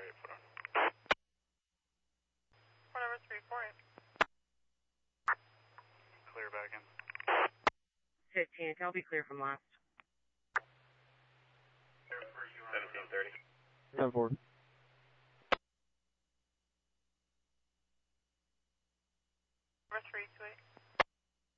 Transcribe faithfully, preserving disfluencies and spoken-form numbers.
Whatever, three four eight. Clear back in. fifteen, I'll be clear from last. seventeen thirty. ten four. Whatever, three two eight.